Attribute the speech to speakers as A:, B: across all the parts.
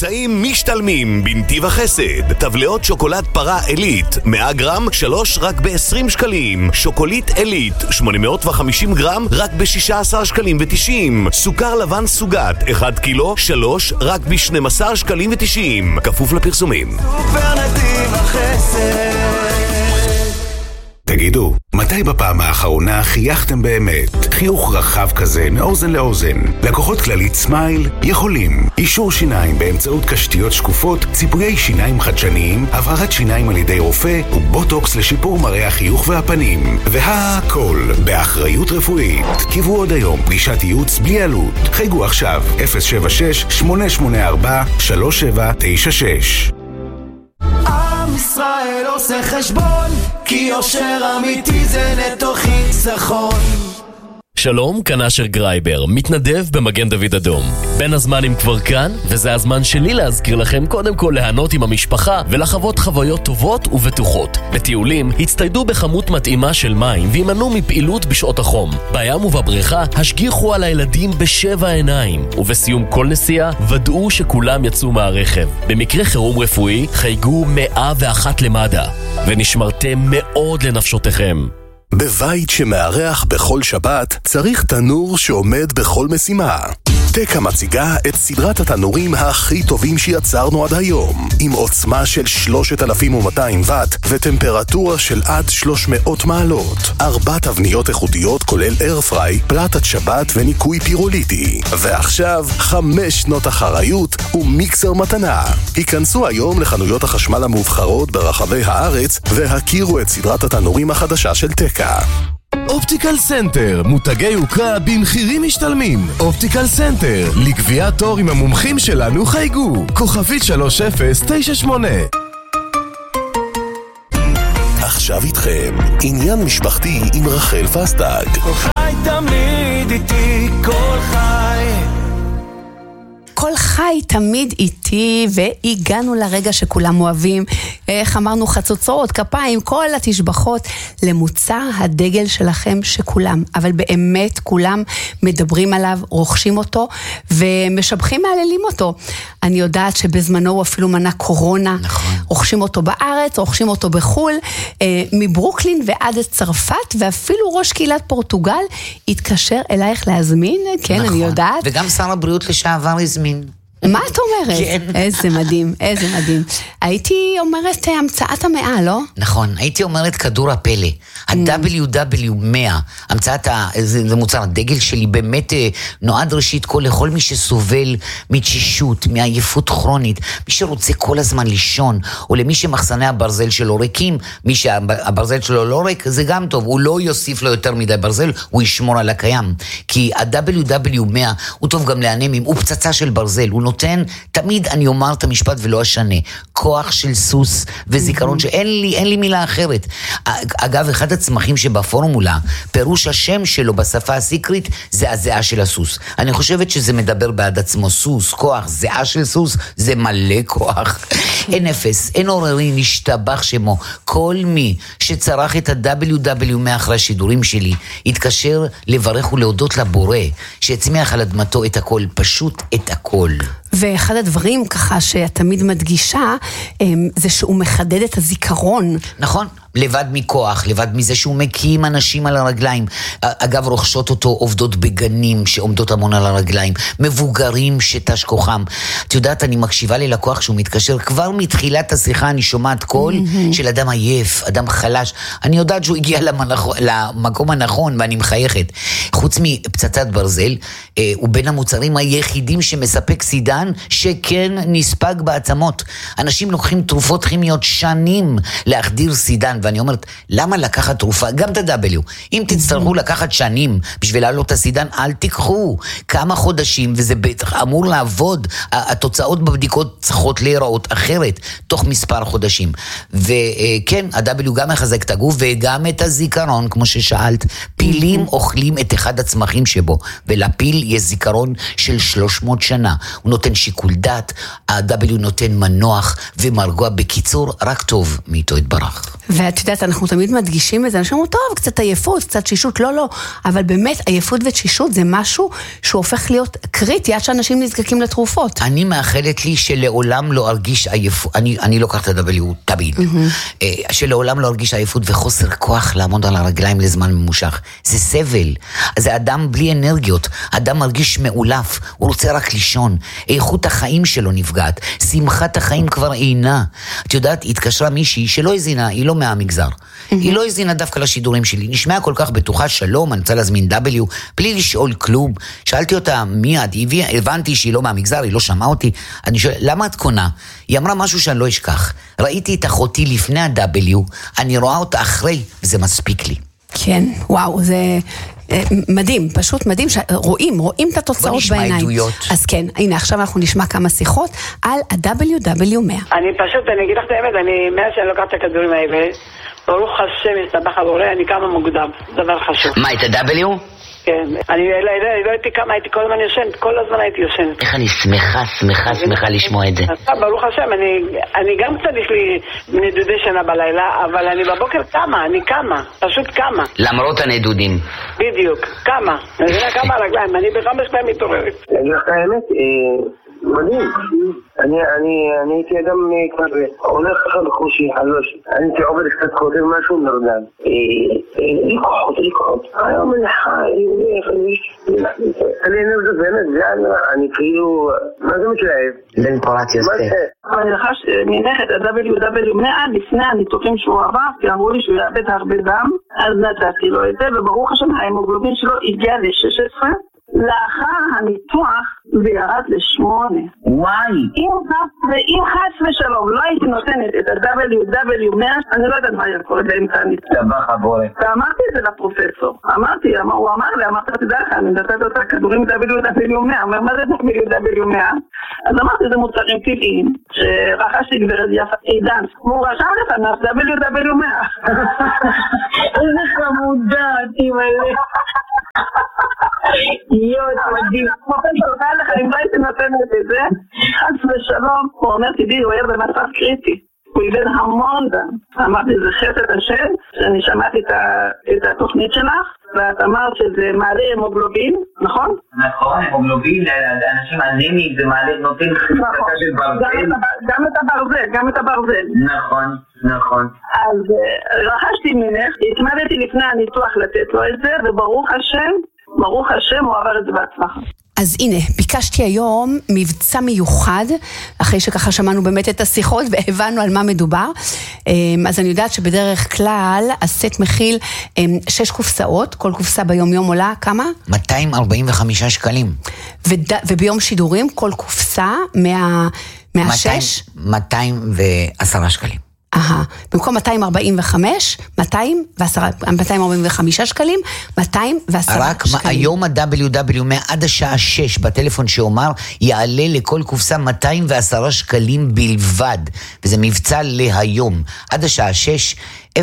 A: מבצעים משתלמים בנתיב החסד. טבלאות שוקולד פרה אלית 100 גרם 3 רק ב-20 שקלים. שוקולית אלית 850 גרם רק ב-16 שקלים ו-90. סוכר לבן סוגת 1 קילו 3 רק ב-12 שקלים ו-90. כפוף לפרסומים.
B: סופר נתיב החסד.
C: תגידו, מתי בפעם האחרונה חייכתם באמת? חיוך רחב כזה מאוזן לאוזן. לקוחות כללית סמייל יכולים. אישור שיניים באמצעות קשתיות שקופות, ציפויי שיניים חדשניים, הבהרת שיניים על ידי רופא ובוטוקס לשיפור מראה החיוך והפנים. והכל באחריות רפואית. קיבלו עוד היום פגישת ייעוץ בלי עלות. חייגו עכשיו 076-884-3796.
B: ישראל עושה חשבון, כי יושר אמיתי זה נטו חיסכון.
D: שלום, כאן אשר גרייבר, מתנדב במגן דוד אדום. בין הזמנים כבר כאן, וזה הזמן שלי להזכיר לכם קודם כל להנות עם המשפחה ולחוות חוויות טובות ובטוחות. בטיולים, הצטיידו בכמות מתאימה של מים וימנעו מפעילות בשעות החום. בים ובבריכה, השגיחו על הילדים בשבע עיניים, ובסיום כל נסיעה, ודאו שכולם יצאו מהרכב. במקרה חירום רפואי, חייגו 101 למד"א, ונשמרתם מאוד לנפשותיכם.
A: בבית שמארח בכל שבת צריך תנור שעומד בכל משימה. טקה מציגה את סדרת התנורים הכי טובים שיצרנו עד היום, עם עוצמה של 3200 וט וטמפרטורה של עד 300 מעלות. 4 תבניות איכותיות כולל איירפריי, פלטת שבת וניקוי פירוליטי. ועכשיו 5 שנות אחריות ומיקסר מתנה. היכנסו היום לחנויות החשמל המובחרות ברחבי הארץ והכירו את סדרת התנורים החדשה של טקה.
E: אופטיקל סנטר, מותגי יוקרה במחירים משתלמים. אופטיקל סנטר, לקביעת תור עם המומחים שלנו חייגו. כוכבית 3098.
A: עכשיו איתכם עניין משפחתי עם רחל פסטג.
B: כל חי תמיד איתי, כל חי.
F: כל חי תמיד איתי, והגענו לרגע שכולם אוהבים. איך אמרנו, חצוצרות, כפיים, כל התשבחות למוצר הדגל שלכם שכולם, אבל באמת כולם מדברים עליו, רוכשים אותו ומשבחים מעללים אותו. אני יודעת שבזמנו הוא אפילו מנה קורונה. נכון. רוכשים אותו בארץ, רוכשים אותו בחול, מברוקלין ועד צרפת, ואפילו ראש קהילת פורטוגל התקשר אלייך להזמין. כן, נכון. אני יודעת.
G: וגם שר הבריאות לשעבר הזמין.
F: מה את אומרת? כן. איזה מדהים, איזה מדהים. הייתי אומרת המצאת המאה, לא?
G: נכון, הייתי אומרת כדור הפלא. ה-WW100, המצאת, זה מוצר הדגל שלי, באמת נועד ראשית כל לכל מי שסובל מתשישות, מעייפות כרונית, מי שרוצה כל הזמן לישון, או למי שמחסני הברזל שלו ריקים, מי שהברזל שלו לא ריק, זה גם טוב, הוא לא יוסיף לו יותר מדי ברזל, הוא ישמור על הקיים. כי ה-WW100 הוא טוב גם לענמים, הוא פצצה של ברזל, הוא נותן, תמיד אני אומר את המשפט ולא אשנה, כוח של סוס וזיכרון שאין לי מילה אחרת. אגב, אחד הצמחים שבפורמולה, פירוש השם שלו בשפה הסיקרית, זה הזיעה של הסוס. אני חושבת שזה מדבר בעד עצמו, סוס, כוח, זיעה של סוס, זה מלא כוח. אין אפס, אין עוררי, נשתבח שמו. כל מי שצרח את ה-WW100 אחרי השידורים שלי, התקשר לברך ולהודות לבורא, שהצמיח על אדמתו את הכל, פשוט את הכל.
F: ואחד הדברים ככה שאת תמיד מדגישה, זה שהוא מחדד את הזיכרון.
G: נכון, לבד מכוח, לבד מזה שהוא מקים אנשים על הרגליים. אגב, רוכשות אותו עובדות בגנים שעומדות המון על הרגליים, מבוגרים שתש כוחם. את יודעת, אני מקשיבה ללקוח שהוא מתקשר, כבר מתחילת השיחה אני שומעת קול של אדם עייף, אדם חלש. אני יודעת שהוא הגיע למקום הנכון ואני מחייכת. חוץ מפצצת ברזל, הוא בין המוצרים היחידים שמספק סידן שכן נספג בעצמות. אנשים לוקחים תרופות כימיות שנים להחדיר סידן, ואני אומרת, למה לקחת תרופה? גם את ה-W. אם תצטרכו לקחת שנים בשביל להעלות את הסידן, אל תיקחו כמה חודשים, וזה בטח אמור לעבוד. התוצאות בבדיקות צריכות להיראות אחרת, תוך מספר חודשים. וכן, ה-W גם מחזק את הגוף, וגם את הזיכרון, כמו ששאלת. פילים אוכלים את אחד הצמחים שבו, ולפיל יש זיכרון של 300 שנה. הוא נותן שיקול דעת, ה-W נותן מנוח ומרגוע, בקיצור, רק טוב מאיתו התברך.
F: ואת יודעת, אנחנו תמיד מדגישים את זה, אנשים אומרים, טוב, קצת עייפות, קצת שישות, לא, אבל באמת, עייפות ותשישות זה משהו שהוא הופך להיות קריטי, עד שאנשים נזקקים לתרופות.
G: אני מאחלת לי שלעולם לא ארגיש עייפות, אני לוקחת את ה-W תמיד, שלעולם לא ארגיש עייפות וחוסר כוח לעמוד על הרגליים לזמן ממושך. זה סבל, זה אדם בלי אנרגיות, אדם מרגיש מעולף, הוא רוצה רק לישון, איכות החיים שלו נפגעת, שמחת החיים כבר אינה. את יודעת, התקשרה מישהי שלא הזינה, היא לא מהמגזר, היא לא הזינה דווקא לשידורים שלי, נשמעה כל כך בטוחה, שלום, אני רוצה להזמין W, בלי לשאול כלום. שאלתי אותה, מי את? הבנתי שהיא לא מהמגזר, היא לא שמעה אותי. אני שואל, למה את קונה? היא אמרה משהו שאני לא אשכח. ראיתי את אחותי לפני ה-W, אני רואה אותה אחרי, וזה מספיק לי.
F: כן, וואו, זה מדהים, פשוט מדהים, רואים את התוצאות בעיניים.
G: עדויות.
F: אז כן, הנה, עכשיו אנחנו נשמע כמה שיחות על ה-WW100.
H: אני אגיד לך את האמת, מאז שאני לוקחת את הכדורים האלה, ברוך השם, הסתבך הבורא, אני קמה מוקדם, דבר חשוב.
G: מה, את ה-W?
H: כן, אני לא הייתי כמה, הייתי כל הזמן יושנת, כל הזמן הייתי יושנת.
G: איך אני שמחה לשמוע את זה.
H: ברוך השם, אני גם צריך לי נדודי שינה בלילה, אבל אני בבוקר קמה, פשוט קמה.
G: למרות הנדודים.
H: בדיוק, קמה. אני יודע כמה הרגליים, אני ב5 פעמים מתעוררת.
I: אני לך האמת, מדהים. אני הייתי אדם כבר הולך ככה בחושי, אני הייתי עובד קצת קודם משהו נרדם. לי כוחות. היום אני חי, אני אנרגיות באמת, אני כאילו, מה זה מתלהב?
G: בן פורת יוסף.
H: אני לחש מנכת ה-WW100 לפני הניתוחים שהוא עבר, כי אמרו לי שהוא יאבד הרבה דם, אז נתתי לו את זה, וברוך השם ההמוגלובין שלו הגיע ל-16, לאחר הניתוח זה ירד ל8.
G: וואי!
H: אם חס ושלום לא הייתי נותנת את ה-WW100, אני לא יודעת מה היה קורה באמצע הניתוח.
G: סבח הבורא.
H: ואמרתי את זה לפרופסור. הוא אמר לי, תדע לך, אני נתת אותה כדורים WW100. מה זה WW100? אז אמרתי, זה מוצרים טבעיים, שרכשתי גברת יפה עידן. והוא רשם לפניו WW100. איזה חמודה, תימלא. מדהים. פרופסור, תודה לך, אם לא הייתי נותנת את זה, חס ושלום, הוא אומר, תדעי, הוא היה במצב קריטי. הוא איבד המון דם. אמרתי, זה חסד השם, שאני שמעתי את התוכנית שלך, ואת אמרת שזה מעלה המוגלובין, נכון?
J: נכון, המוגלובין, לאנשים אנמיים, זה מעלה, נותן חזקה של ברזל.
H: גם את הברזל.
J: נכון.
H: אז רכשתי ממך, התמדתי לפני הניתוח לתת לו את זה, וברוך השם, הוא עבר את זה בהצלחה.
F: אז הנה, ביקשתי היום מבצע מיוחד, אחרי שככה שמענו באמת את השיחות והבנו על מה מדובר. אז אני יודעת שבדרך כלל הסט מכיל 6 קופסאות, כל קופסה ביום יום עולה כמה?
G: 245 שקלים.
F: וביום שידורים כל קופסה 106?
G: 210 שקלים.
F: במקום 245 שקלים, 210
G: רק
F: שקלים.
G: היום ה-WW100 עד השעה 6 בטלפון שאומר יעלה לכל קופסה 210 שקלים בלבד, וזה מבצע להיום עד השעה 6,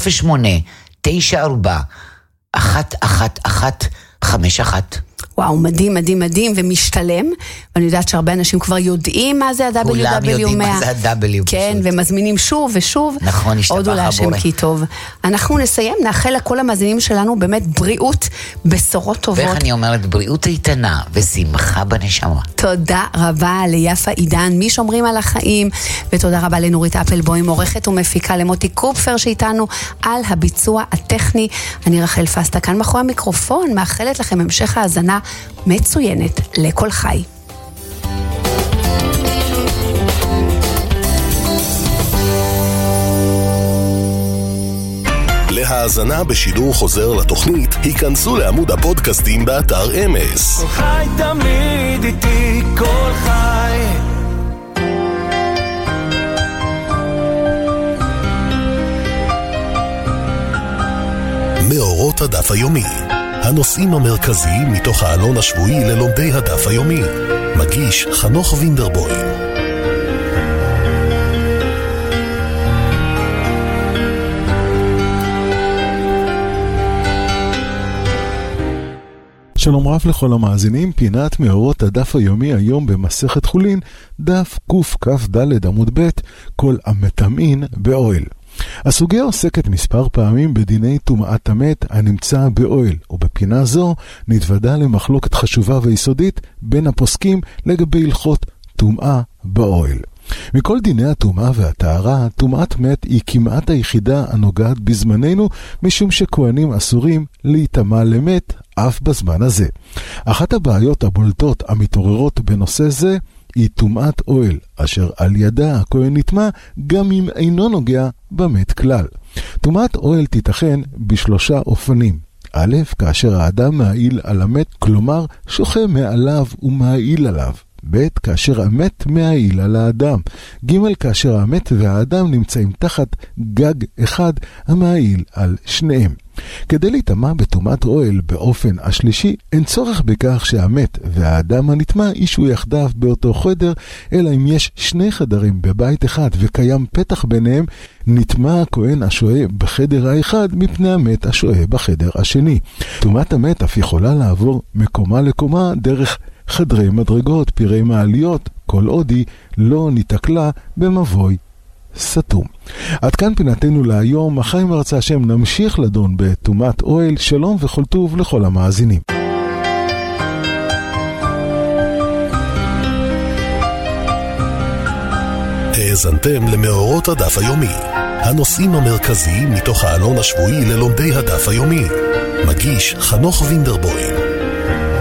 G: 08-94-11151.
F: וואו, מדהים, מדהים, מדהים, ומשתלם, ואני יודעת שהרבה אנשים כבר יודעים מה זה ה-WW100.
G: כולם יודעים מה זה ה-W.
F: כן, ומזמינים שוב ושוב.
G: נכון, השתבח
F: עוד אולי השם כי טוב. אנחנו נסיים, נאחל לכל המאזינים שלנו באמת בריאות, בשורות טובות.
G: ואיך אני אומרת, בריאות איתנה ושמחה בנשמה.
F: תודה רבה ליפה עידן, מי שומרים על החיים, ותודה רבה לנורית אפלבוים, עורכת ומפיקה, למוטי קופפר שאיתנו על הביצוע הטכני. אני רחל פסטה כאן מאחורי המיקרופון, מאחלת לכם המשך האזנה מצוינת לכל חי.
A: להאזנה בשידור חוזר לתוכנית, היכנסו לעמוד הפודקאסטים באתר אמס.
B: כל חי תמיד איתי, כל חי.
A: מאורות הדף היומי, הנושאים המרכזיים מתוך העלון השבועי ללומדי הדף היומי. מגיש חנוך וינדרבוים.
K: שלום רב לכל המאזינים, פינת מאורות הדף היומי היום במסכת חולין, דף קכ"ד עמוד ב', כל המטמאין באוהל. הסוגיה עוסקת מספר פעמים בדיני טומאת המת הנמצא באוהל, ובפינה זו נתוודע למחלוקת חשובה ויסודית בין הפוסקים לגבי הלכות טומאה באוהל. מכל דיני הטומאה והטהרה, טומאת מת היא כמעט היחידה הנוגעת בזמננו, משום שכהנים אסורים להיטמא למת אף בזמן הזה. אחת הבעיות הבולטות המתעוררות בנושא זה היא טומאת אוהל, אשר על ידה הכהן נטמא גם אם אינו נוגע במת כלל. טומאת אוהל תיתכן בשלושה אופנים. א', כאשר האדם מעיל על המת, כלומר שוחה מעליו ומעיל עליו. ב', כאשר המת מעיל על האדם. ג', כאשר המת והאדם נמצאים תחת גג אחד המעיל על שניהם. כדי להיטמא בטומאת אוהל באופן השלישי, אין צורך בכך שהמת והאדם הנטמא ישהו יחדיו באותו חדר, אלא אם יש שני חדרים בבית אחד וקיים פתח ביניהם, נטמא הכהן השוהה בחדר האחד מפני המת השוהה בחדר השני. טומאת המת אף יכולה לעבור מקומה לקומה דרך חדרי מדרגות, פירי מעליות, כל עוד היא לא ניתקלה במבוי סתום. עד כאן פינתנו להיום. מחר אם רצה השם נמשיך לדון בטומאת אוהל. שלום וכל טוב לכל המאזינים.
A: האזנתם למאורות הדף היומי, הנושאים המרכזיים מתוך העלון השבועי ללומדי הדף היומי. מגיש חנוך וינדרבוים.